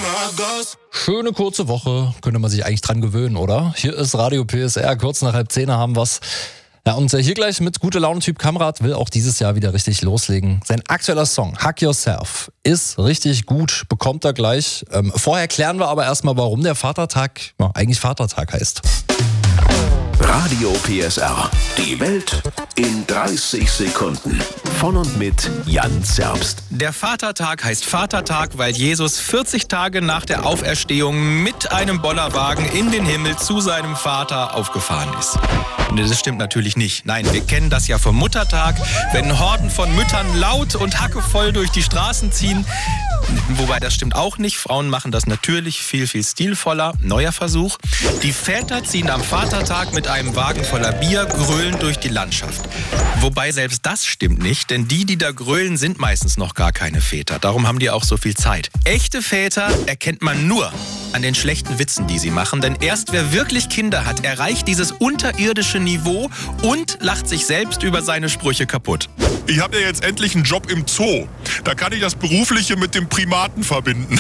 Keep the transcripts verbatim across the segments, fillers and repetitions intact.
Schöne kurze Woche, könnte man sich eigentlich dran gewöhnen, oder? Hier ist Radio P S R, kurz nach halb zehn haben wir's. Ja, und hier gleich mit Gute Laune-Typ Kamrat will auch dieses Jahr wieder richtig loslegen. Sein aktueller Song, Hug Yourself, ist richtig gut, bekommt er gleich. Ähm, vorher klären wir aber erstmal, warum der Vatertag ja, eigentlich Vatertag heißt. Radio P S R. Die Welt in dreißig Sekunden. Von und mit Jan Zerbst. Der Vatertag heißt Vatertag, weil Jesus vierzig Tage nach der Auferstehung mit einem Bollerwagen in den Himmel zu seinem Vater aufgefahren ist. Und das stimmt natürlich nicht. Nein, wir kennen das ja vom Muttertag, wenn Horden von Müttern laut und hackevoll durch die Straßen ziehen. Wobei, das stimmt auch nicht. Frauen machen das natürlich viel, viel stilvoller. Neuer Versuch. Die Väter ziehen am Vatertag mit einem Wagen voller Bier gröhlend durch die Landschaft. Wobei selbst das stimmt nicht, denn die, die da grölen, sind meistens noch gar keine Väter. Darum haben die auch so viel Zeit. Echte Väter erkennt man nur an den schlechten Witzen, die sie machen. Denn erst wer wirklich Kinder hat, erreicht dieses unterirdische Niveau und lacht sich selbst über seine Sprüche kaputt. Ich habe ja jetzt endlich einen Job im Zoo. Da kann ich das Berufliche mit dem Primaten verbinden.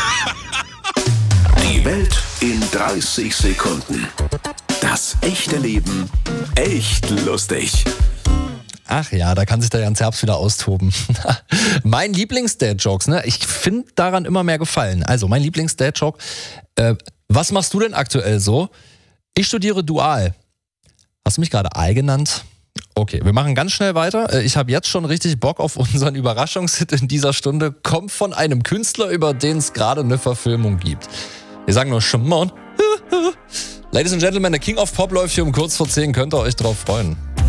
Die Welt in dreißig Sekunden. Das echte Leben echt lustig. Ach ja, da kann sich der Jan Zerbst wieder austoben. Mein Lieblings-Dad-Jokes, ne? Ich finde daran immer mehr Gefallen. Also mein Lieblings-Dad-Joke, äh, was machst du denn aktuell so? Ich studiere dual. Hast du mich gerade Aal genannt? Okay, wir machen ganz schnell weiter. Ich habe jetzt schon richtig Bock auf unseren Überraschungshit in dieser Stunde. Kommt von einem Künstler, über den es gerade eine Verfilmung gibt. Wir sagen nur Shimon. Ladies and Gentlemen, der King of Pop läuft hier um kurz vor zehn. Könnt ihr euch drauf freuen.